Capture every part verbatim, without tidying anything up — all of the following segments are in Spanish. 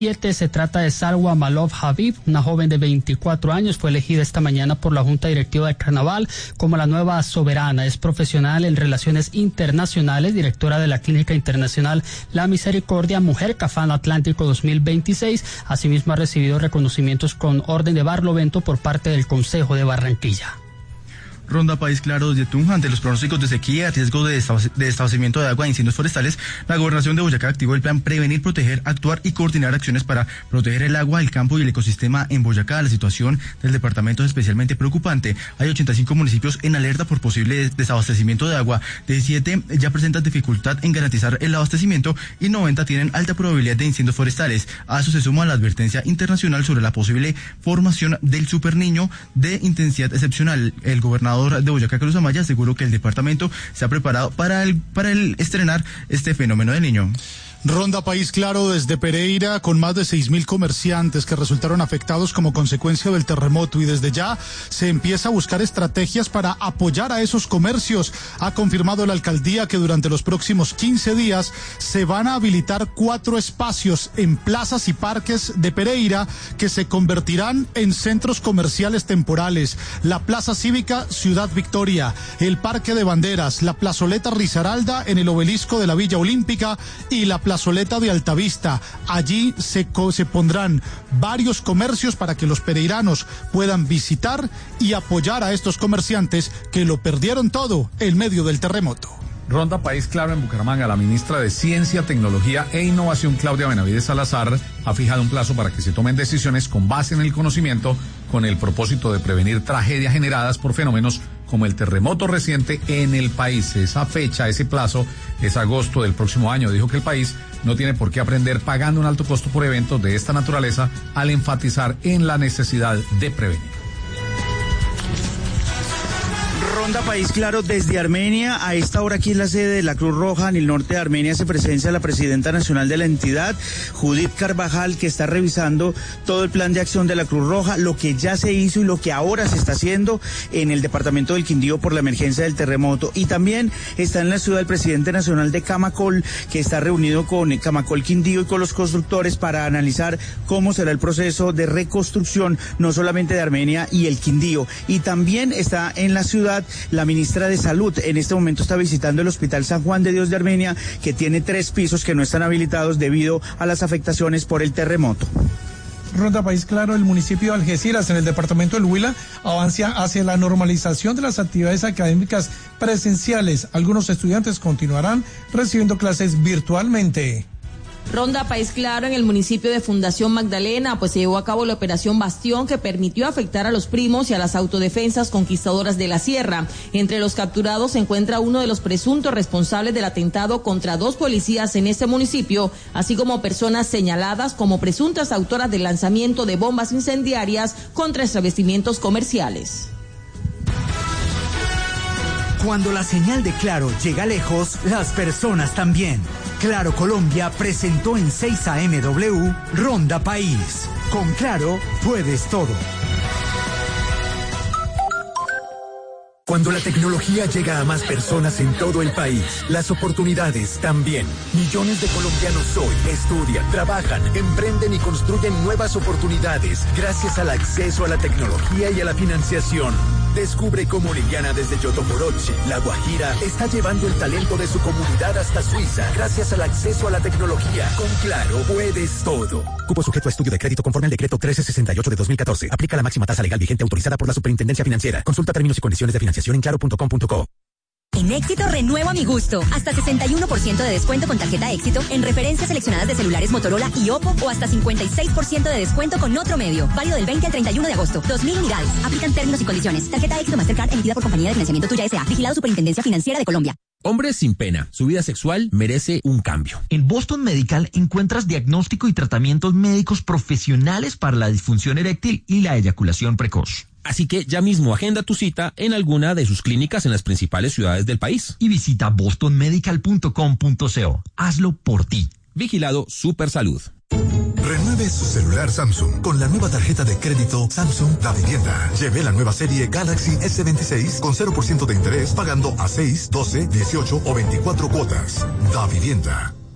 Se trata de Salwa Malov Habib, una joven de veinticuatro años, fue elegida esta mañana por la Junta Directiva de Carnaval como la nueva soberana. Es profesional en relaciones internacionales, directora de la Clínica Internacional La Misericordia, Mujer Cafán Atlántico dos mil veintiséis. Asimismo ha recibido reconocimientos con Orden de Barlovento por parte del Consejo de Barranquilla. Ronda País Claro desde Tunja. Ante los pronósticos de sequía, riesgo de desabastecimiento de agua e incendios forestales, la Gobernación de Boyacá activó el plan Prevenir, Proteger, Actuar y Coordinar acciones para proteger el agua, el campo y el ecosistema en Boyacá. La situación del departamento es especialmente preocupante. Hay ochenta y cinco municipios en alerta por posible desabastecimiento de agua. diecisiete ya presentan dificultad en garantizar el abastecimiento y noventa tienen alta probabilidad de incendios forestales. A eso se suma la advertencia internacional sobre la posible formación del superniño de intensidad excepcional. El gobernador de Boyacá, Carlos Amaya, aseguró que el departamento se ha preparado para el, para el estrenar este fenómeno del niño. Ronda País Claro desde Pereira, con más de seis mil comerciantes que resultaron afectados como consecuencia del terremoto, y desde ya se empieza a buscar estrategias para apoyar a esos comercios. Ha confirmado la alcaldía que durante los próximos quince días se van a habilitar cuatro espacios en plazas y parques de Pereira que se convertirán en centros comerciales temporales: la Plaza Cívica Ciudad Victoria, el Parque de Banderas, la Plazoleta Risaralda en el Obelisco de la Villa Olímpica y la Plazoleta de Altavista. Allí se, se pondrán varios comercios para que los pereiranos puedan visitar y apoyar a estos comerciantes que lo perdieron todo en medio del terremoto. Ronda País Claro en Bucaramanga. La ministra de Ciencia, Tecnología e Innovación, Claudia Benavides Salazar, ha fijado un plazo para que se tomen decisiones con base en el conocimiento, con el propósito de prevenir tragedias generadas por fenómenos como el terremoto reciente en el país. Esa fecha, ese plazo, es agosto del próximo año. Dijo que el país no tiene por qué aprender pagando un alto costo por eventos de esta naturaleza, al enfatizar en la necesidad de prevenir. Ronda País Claro desde Armenia. A esta hora aquí en la sede de la Cruz Roja en el norte de Armenia se presencia la presidenta nacional de la entidad, Judith Carvajal, que está revisando todo el plan de acción de la Cruz Roja, lo que ya se hizo y lo que ahora se está haciendo en el departamento del Quindío por la emergencia del terremoto. Y también está en la ciudad el presidente nacional de Camacol, que está reunido con Camacol Quindío y con los constructores para analizar cómo será el proceso de reconstrucción, no solamente de Armenia y el Quindío. Y también está en la ciudad la ministra de Salud. En este momento está visitando el Hospital San Juan de Dios de Armenia, que tiene tres pisos que no están habilitados debido a las afectaciones por el terremoto. Ronda País Claro, el municipio de Algeciras, en el departamento del Huila, avanza hacia la normalización de las actividades académicas presenciales. Algunos estudiantes continuarán recibiendo clases virtualmente. Ronda País Claro en el municipio de Fundación Magdalena, pues se llevó a cabo la operación Bastión, que permitió afectar a los primos y a las autodefensas conquistadoras de la sierra. Entre los capturados se encuentra uno de los presuntos responsables del atentado contra dos policías en este municipio, así como personas señaladas como presuntas autoras del lanzamiento de bombas incendiarias contra establecimientos comerciales. Cuando la señal de Claro llega lejos, las personas también. Claro Colombia presentó en seis A M W Ronda País. Con Claro puedes todo. Cuando la tecnología llega a más personas en todo el país, las oportunidades también. Millones de colombianos hoy estudian, trabajan, emprenden y construyen nuevas oportunidades gracias al acceso a la tecnología y a la financiación. Descubre cómo Liliana desde Yotoporochi, La Guajira, está llevando el talento de su comunidad hasta Suiza gracias al acceso a la tecnología. Con Claro puedes todo. Cupo sujeto a estudio de crédito conforme al decreto trece sesenta y ocho de dos mil catorce. Aplica la máxima tasa legal vigente autorizada por la Superintendencia Financiera. Consulta términos y condiciones de financiación en claro punto com punto co. En Éxito renuevo mi gusto. Hasta sesenta y uno por ciento de descuento con tarjeta Éxito en referencias seleccionadas de celulares Motorola y Oppo, o hasta cincuenta y seis por ciento de descuento con otro medio. Válido del veinte al treinta y uno de agosto. dos mil unidades. Aplican términos y condiciones. Tarjeta Éxito Mastercard emitida por Compañía de Financiamiento Tuya S A. Vigilado Superintendencia Financiera de Colombia. Hombres sin pena. Su vida sexual merece un cambio. En Boston Medical encuentras diagnóstico y tratamientos médicos profesionales para la disfunción eréctil y la eyaculación precoz. Así que ya mismo agenda tu cita en alguna de sus clínicas en las principales ciudades del país. Y visita boston medical punto com punto co. Hazlo por ti. Vigilado Supersalud. Renueve su celular Samsung con la nueva tarjeta de crédito Samsung Da Vivienda. Lleve la nueva serie Galaxy S veintiséis con cero por ciento de interés, pagando a seis, doce, dieciocho o veinticuatro cuotas. Da Vivienda.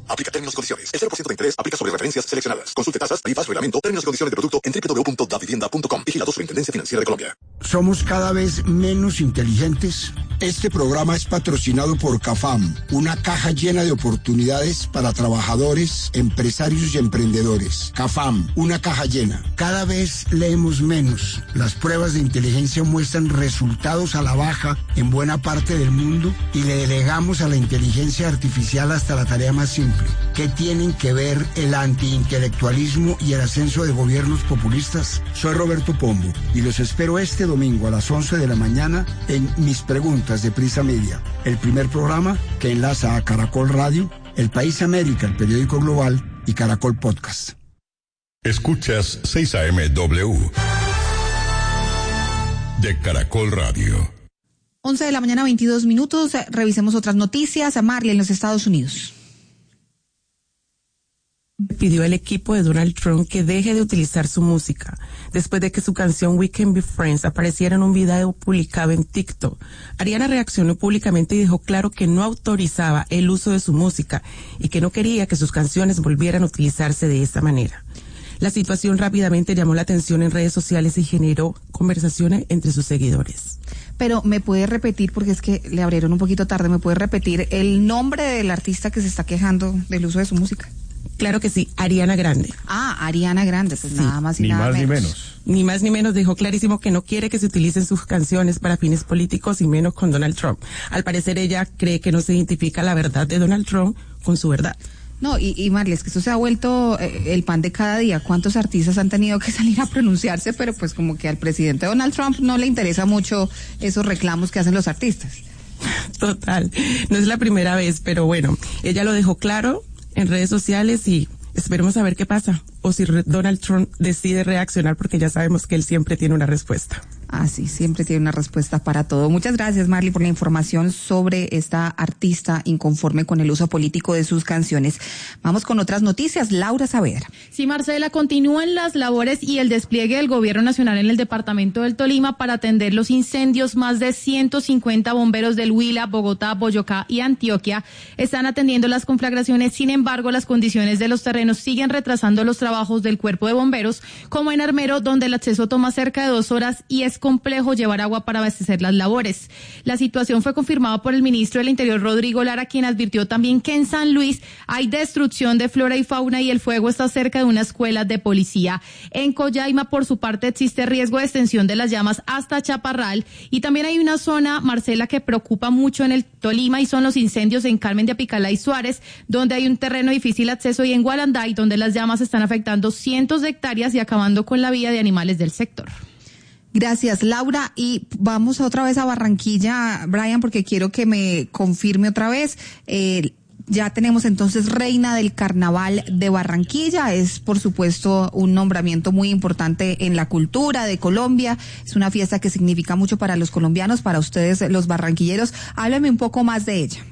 Aplica términos y condiciones. El cero por ciento de interés aplica sobre referencias seleccionadas. Consulte tasas, tarifas, reglamento, términos y condiciones de producto en doble u doble u doble u punto davivienda punto com. Vigilado Superintendencia Financiera de Colombia. ¿Somos cada vez menos inteligentes? Este programa es patrocinado por CAFAM, una caja llena de oportunidades para trabajadores, empresarios y emprendedores. CAFAM, una caja llena. Cada vez leemos menos. Las pruebas de inteligencia muestran resultados a la baja en buena parte del mundo y le delegamos a la inteligencia artificial hasta la tarea más simple. ¿Qué tienen que ver el antiintelectualismo y el ascenso de gobiernos populistas? Soy Roberto Pombo y los espero este domingo a las once de la mañana en Mis Preguntas de Prisa Media, el primer programa que enlaza a Caracol Radio, El País América, el periódico global, y Caracol Podcast. Escuchas seis A M W de Caracol Radio. once de la mañana, veintidós minutos. Revisemos otras noticias. A Marley en los Estados Unidos. Pidió al equipo de Donald Trump que deje de utilizar su música después de que su canción We Can Be Friends apareciera en un video publicado en TikTok. Ariana reaccionó públicamente y dejó claro que no autorizaba el uso de su música y que no quería que sus canciones volvieran a utilizarse de esa manera. La situación rápidamente llamó la atención en redes sociales y generó conversaciones entre sus seguidores. Pero me puede repetir, porque es que le abrieron un poquito tarde, me puede repetir el nombre del artista que se está quejando del uso de su música. Claro que sí, Ariana Grande. Ah, Ariana Grande, pues sí, nada más y ni nada más menos. ni menos. Ni más ni menos, dejó clarísimo que no quiere que se utilicen sus canciones para fines políticos y menos con Donald Trump. Al parecer ella cree que no se identifica la verdad de Donald Trump con su verdad. No, y, y Marley, es que esto se ha vuelto eh, el pan de cada día. ¿Cuántos artistas han tenido que salir a pronunciarse? Pero pues como que al presidente Donald Trump no le interesa mucho esos reclamos que hacen los artistas. Total, no es la primera vez, pero bueno, ella lo dejó claro en redes sociales y esperemos a ver qué pasa, o si Donald Trump decide reaccionar, porque ya sabemos que él siempre tiene una respuesta. Ah, sí, siempre tiene una respuesta para todo. Muchas gracias, Marley, por la información sobre esta artista inconforme con el uso político de sus canciones. Vamos con otras noticias. Laura Saavedra. Sí, Marcela, continúan las labores y el despliegue del Gobierno Nacional en el departamento del Tolima para atender los incendios. Más de ciento cincuenta bomberos del Huila, Bogotá, Boyacá y Antioquia están atendiendo las conflagraciones. Sin embargo, las condiciones de los terrenos siguen retrasando los trabajos del Cuerpo de Bomberos, como en Armero, donde el acceso toma cerca de dos horas y es complejo llevar agua para abastecer las labores. La situación fue confirmada por el ministro del Interior, Rodrigo Lara, quien advirtió también que en San Luis hay destrucción de flora y fauna y el fuego está cerca de una escuela de policía. En Collaima, por su parte, existe riesgo de extensión de las llamas hasta Chaparral, y también hay una zona, Marcela, que preocupa mucho en el Tolima y son los incendios en Carmen de Apicalá y Suárez, donde hay un terreno de difícil acceso, y en Gualanday, donde las llamas están afectando cientos de hectáreas y acabando con la vida de animales del sector. Gracias, Laura. Y vamos otra vez a Barranquilla, Brian, porque quiero que me confirme otra vez. Eh, ya tenemos entonces reina del Carnaval de Barranquilla. Es, por supuesto, un nombramiento muy importante en la cultura de Colombia. Es una fiesta que significa mucho para los colombianos, para ustedes, los barranquilleros. Háblame un poco más de ella.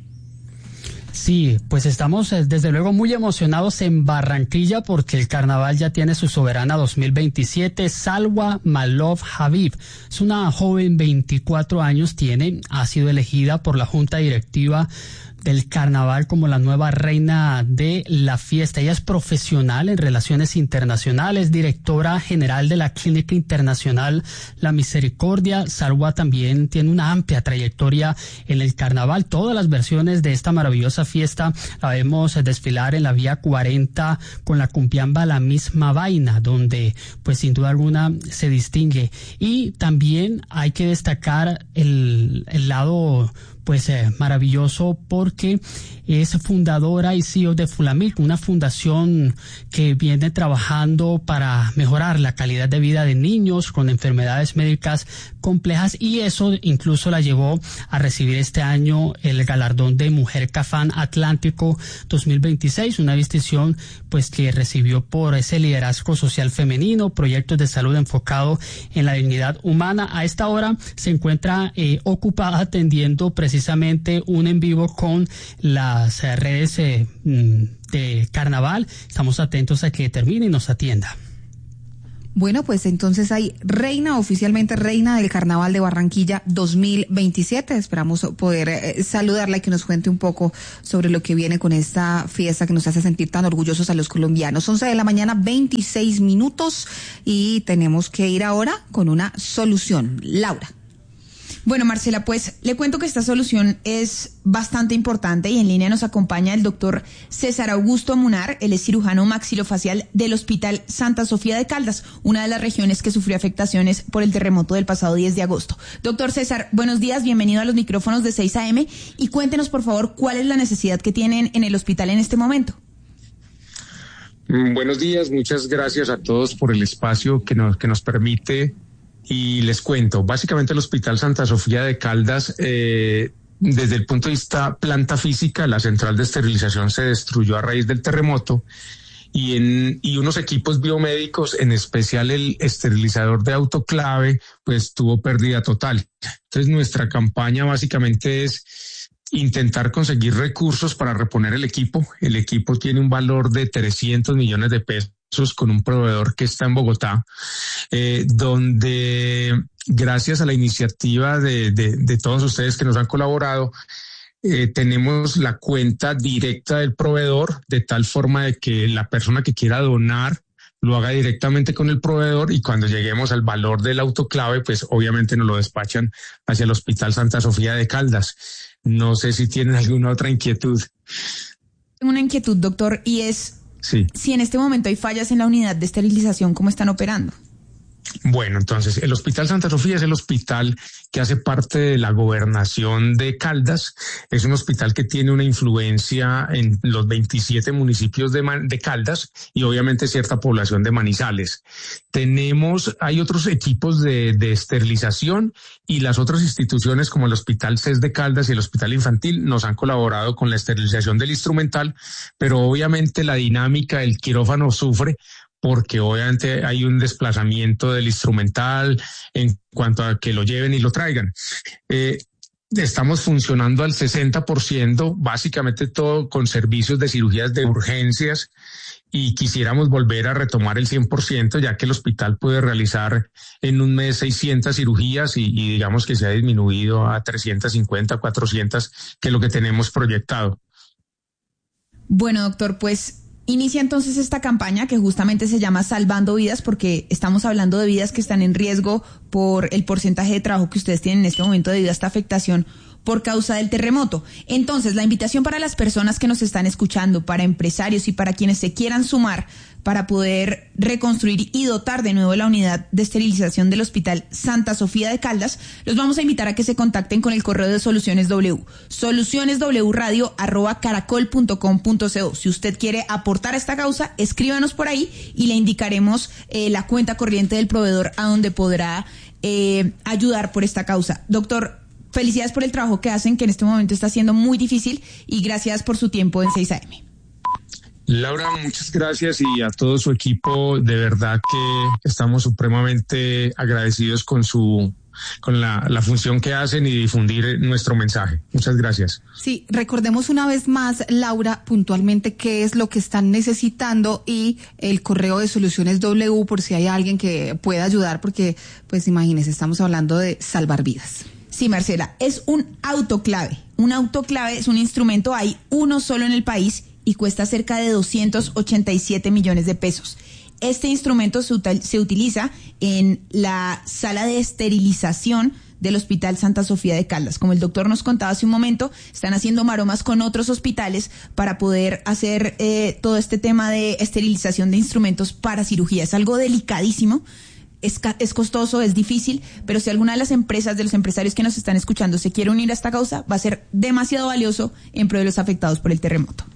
Sí, pues estamos desde luego muy emocionados en Barranquilla porque el carnaval ya tiene su soberana dos mil veintisiete, Salwa Malov Habib. Es una joven, veinticuatro años tiene, ha sido elegida por la Junta Directiva del Carnaval como la nueva reina de la fiesta. Ella es profesional en relaciones internacionales, directora general de la Clínica Internacional La Misericordia. Salwa también tiene una amplia trayectoria en el carnaval. Todas las versiones de esta maravillosa fiesta la vemos desfilar en la Vía cuarenta con la cumbiamba La Misma Vaina, donde pues sin duda alguna se distingue. Y también hay que destacar el, el lado pues eh, maravilloso porque es fundadora y C E O de Fulamic, una fundación que viene trabajando para mejorar la calidad de vida de niños con enfermedades médicas complejas, y eso incluso la llevó a recibir este año el galardón de Mujer Cafán Atlántico dos mil veintiséis, una distinción pues que recibió por ese liderazgo social femenino, proyectos de salud enfocado en la dignidad humana. A esta hora se encuentra eh, ocupada atendiendo precisamente un en vivo con las redes eh, de carnaval. Estamos atentos a que termine y nos atienda. Bueno, pues entonces hay reina, oficialmente reina del Carnaval de Barranquilla dos mil veintisiete. Esperamos poder eh, saludarla y que nos cuente un poco sobre lo que viene con esta fiesta que nos hace sentir tan orgullosos a los colombianos. once de la mañana, veintiséis minutos, y tenemos que ir ahora con una solución. Laura. Bueno, Marcela, pues le cuento que esta solución es bastante importante y en línea nos acompaña el doctor César Augusto Munar. Él es cirujano maxilofacial del Hospital Santa Sofía de Caldas, una de las regiones que sufrió afectaciones por el terremoto del pasado diez de agosto. Doctor César, buenos días, bienvenido a los micrófonos de seis A M y cuéntenos, por favor, cuál es la necesidad que tienen en el hospital en este momento. Buenos días, muchas gracias a todos por el espacio que nos, que nos permite. Y les cuento, básicamente el Hospital Santa Sofía de Caldas, eh, desde el punto de vista planta física, la central de esterilización se destruyó a raíz del terremoto y, en, y unos equipos biomédicos, en especial el esterilizador de autoclave, pues tuvo pérdida total. Entonces nuestra campaña básicamente es intentar conseguir recursos para reponer el equipo. El equipo tiene un valor de trescientos millones de pesos. Con un proveedor que está en Bogotá, eh, donde gracias a la iniciativa de, de, de todos ustedes que nos han colaborado, eh, tenemos la cuenta directa del proveedor, de tal forma de que la persona que quiera donar lo haga directamente con el proveedor, y cuando lleguemos al valor del autoclave, pues obviamente nos lo despachan hacia el Hospital Santa Sofía de Caldas. No sé si tienen alguna otra inquietud. Tengo una inquietud, doctor, y es... Sí. Si en este momento hay fallas en la unidad de esterilización, ¿cómo están operando? Bueno, entonces, el Hospital Santa Sofía es el hospital que hace parte de la gobernación de Caldas. Es un hospital que tiene una influencia en los veintisiete municipios de, de Caldas y obviamente cierta población de Manizales. Tenemos, hay otros equipos de, de esterilización, y las otras instituciones como el Hospital C E S de Caldas y el Hospital Infantil nos han colaborado con la esterilización del instrumental, pero obviamente la dinámica del quirófano sufre, porque obviamente hay un desplazamiento del instrumental en cuanto a que lo lleven y lo traigan. Eh, estamos funcionando al sesenta por ciento, básicamente todo con servicios de cirugías de urgencias, y quisiéramos volver a retomar el cien por ciento, ya que el hospital puede realizar en un mes seiscientas cirugías y, y digamos que se ha disminuido a trescientas cincuenta, cuatrocientas, que es lo que tenemos proyectado. Bueno, doctor, pues... inicia entonces esta campaña que justamente se llama Salvando Vidas, porque estamos hablando de vidas que están en riesgo por el porcentaje de trabajo que ustedes tienen en este momento debido a esta afectación por causa del terremoto. Entonces, la invitación para las personas que nos están escuchando, para empresarios y para quienes se quieran sumar para poder reconstruir y dotar de nuevo la unidad de esterilización del Hospital Santa Sofía de Caldas, los vamos a invitar a que se contacten con el correo de Soluciones W, solucioneswradio arroba caracol punto com punto co. Si usted quiere aportar a esta causa, escríbanos por ahí y le indicaremos eh, la cuenta corriente del proveedor a donde podrá eh, ayudar por esta causa. Doctor, felicidades por el trabajo que hacen, que en este momento está siendo muy difícil, y gracias por su tiempo en seis A M. Laura, muchas gracias, y a todo su equipo, de verdad que estamos supremamente agradecidos con su con la, la función que hacen y difundir nuestro mensaje. Muchas gracias. Sí, recordemos una vez más, Laura, puntualmente qué es lo que están necesitando y el correo de Soluciones W por si hay alguien que pueda ayudar, porque pues imagínense, estamos hablando de salvar vidas. Sí, Marcela, es un autoclave. Un autoclave es un instrumento, hay uno solo en el país y cuesta cerca de doscientos ochenta y siete millones de pesos. Este instrumento se, util- se utiliza en la sala de esterilización del Hospital Santa Sofía de Caldas. Como el doctor nos contaba hace un momento, están haciendo maromas con otros hospitales para poder hacer eh, todo este tema de esterilización de instrumentos para cirugía. Es algo delicadísimo. Es, es costoso, es difícil, pero si alguna de las empresas, de los empresarios que nos están escuchando, se quiere unir a esta causa, va a ser demasiado valioso en pro de los afectados por el terremoto.